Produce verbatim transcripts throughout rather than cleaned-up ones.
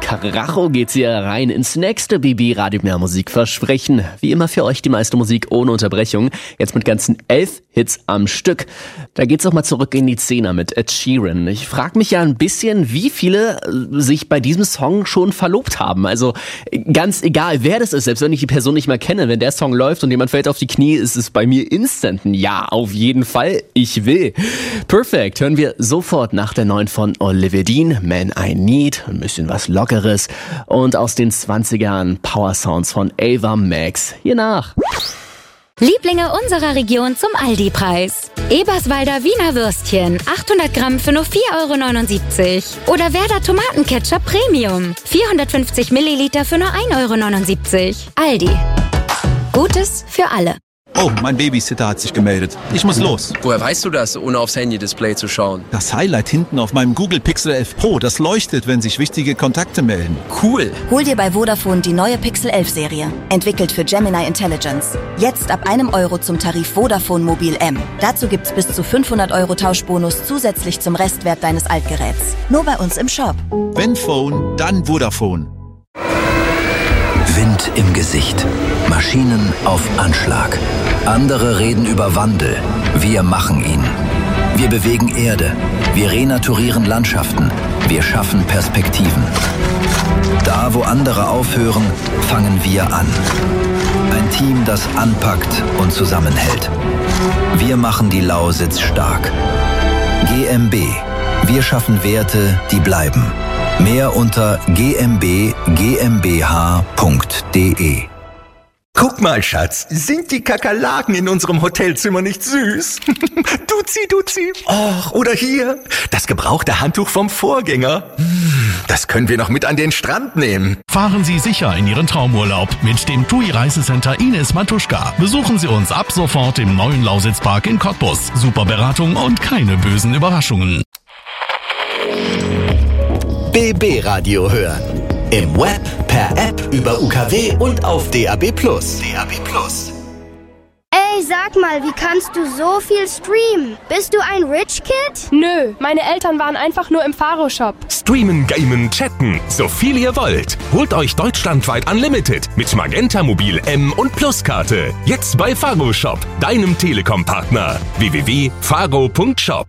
Karacho geht's hier rein ins nächste B B Radio Mehr Musik versprechen. Wie immer für euch die meiste Musik ohne Unterbrechung. Jetzt mit ganzen elf Hits am Stück. Da geht's auch mal zurück in die Zehner mit Ed Sheeran. Ich frage mich ja ein bisschen, wie viele sich bei diesem Song schon verlobt haben. Also ganz egal, wer das ist, selbst wenn ich die Person nicht mehr kenne, wenn der Song läuft und jemand fällt auf die Knie, ist es bei mir instant ein Ja, auf jeden Fall. Ich will. Perfect. Hören wir sofort nach der neuen von Olivia Dean, Man I Need, ein bisschen was Lockeres und aus den zwanzigern Power Sounds von Ava Max. Hier nach. Lieblinge unserer Region zum Aldi-Preis. Eberswalder Wiener Würstchen, achthundert Gramm für nur vier Euro neunundsiebzig. Oder Werder Tomatenketchup Premium, vierhundertfünfzig Milliliter für nur ein Euro neunundsiebzig. Aldi. Gutes für alle. Oh, mein Babysitter hat sich gemeldet. Ich muss los. Woher weißt du das, ohne aufs Handy-Display zu schauen? Das Highlight hinten auf meinem Google Pixel elf Pro, das leuchtet, wenn sich wichtige Kontakte melden. Cool. Hol dir bei Vodafone die neue Pixel elf Serie. Entwickelt für Gemini Intelligence. Jetzt ab einem Euro zum Tarif Vodafone Mobil M. Dazu gibt's bis zu fünfhundert Euro Tauschbonus zusätzlich zum Restwert deines Altgeräts. Nur bei uns im Shop. Wenn Phone, dann Vodafone. Wind im Gesicht. Maschinen auf Anschlag. Andere reden über Wandel. Wir machen ihn. Wir bewegen Erde. Wir renaturieren Landschaften. Wir schaffen Perspektiven. Da, wo andere aufhören, fangen wir an. Ein Team, das anpackt und zusammenhält. Wir machen die Lausitz stark. G M B. Wir schaffen Werte, die bleiben. Mehr unter g m b g m b h punkt d e. Guck mal, Schatz, sind die Kakerlaken in unserem Hotelzimmer nicht süß? Duzi, duzi. Och, oder hier, das gebrauchte Handtuch vom Vorgänger. Das können wir noch mit an den Strand nehmen. Fahren Sie sicher in Ihren Traumurlaub mit dem TUI Reisecenter Ines Matuschka. Besuchen Sie uns ab sofort im neuen Lausitzpark in Cottbus. Super Beratung und keine bösen Überraschungen. B B Radio hören. Im Web, per App, über U K W und auf D A B Plus. D A B Plus. Ey, sag mal, wie kannst du so viel streamen? Bist du ein Rich Kid? Nö, meine Eltern waren einfach nur im Faro-Shop. Streamen, gamen, chatten, so viel ihr wollt. Holt euch deutschlandweit Unlimited mit Magenta Mobil M und Pluskarte. Jetzt bei Faro-Shop, deinem Telekom-Partner. w w w punkt faro punkt shop.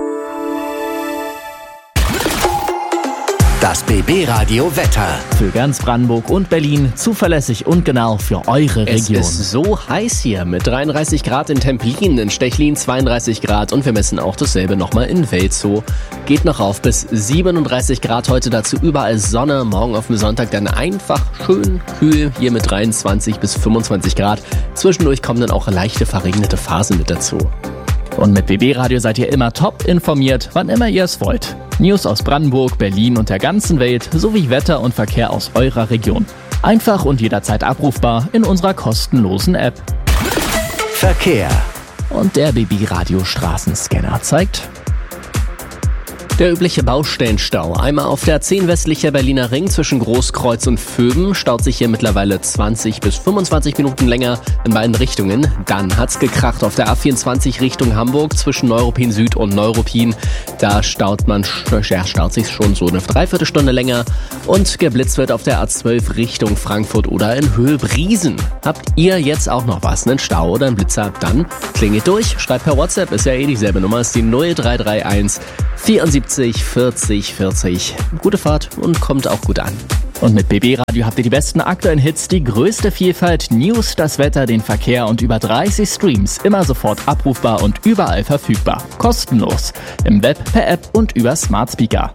Das B B Radio Wetter. Für ganz Brandenburg und Berlin zuverlässig und genau für eure Region. Es ist so heiß hier mit dreiunddreißig Grad in Templin, in Stechlin zweiunddreißig Grad und wir messen auch dasselbe nochmal in Welzow. Geht noch auf bis siebenunddreißig Grad heute, dazu überall Sonne. Morgen auf dem Sonntag dann einfach schön kühl, hier mit dreiundzwanzig bis fünfundzwanzig Grad. Zwischendurch kommen dann auch leichte verregnete Phasen mit dazu. Und mit B B Radio seid ihr immer top informiert, wann immer ihr es wollt. News aus Brandenburg, Berlin und der ganzen Welt sowie Wetter und Verkehr aus eurer Region. Einfach und jederzeit abrufbar in unserer kostenlosen App. Verkehr. Und der B B Radio Straßenscanner zeigt der übliche Baustellenstau. Einmal auf der zehn westlicher Berliner Ring zwischen Großkreuz und Vöben staut sich hier mittlerweile zwanzig bis fünfundzwanzig Minuten länger in beiden Richtungen. Dann hat's gekracht auf der A vierundzwanzig Richtung Hamburg zwischen Neuruppin Süd und Neuruppin. Da staut man, ja, staut sich schon so eine Dreiviertelstunde länger. Und geblitzt wird auf der A zwölf Richtung Frankfurt oder in Höhe-Briesen. Habt ihr jetzt auch noch was, einen Stau oder einen Blitzer? Dann klingelt durch, schreibt per WhatsApp, ist ja eh dieselbe Nummer, ist die null drei drei eins vierundsiebzig vierzig vierzig. Gute Fahrt und kommt auch gut an. Und mit B B Radio habt ihr die besten aktuellen Hits, die größte Vielfalt, News, das Wetter, den Verkehr und über dreißig Streams. Immer sofort abrufbar und überall verfügbar. Kostenlos. Im Web, per App und über Smart Speaker.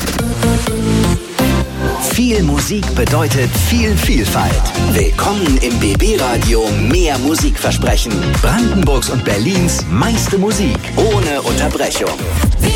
Viel Musik bedeutet viel Vielfalt. Willkommen im B B Radio Mehr Musikversprechen. Brandenburgs und Berlins meiste Musik ohne Unterbrechung.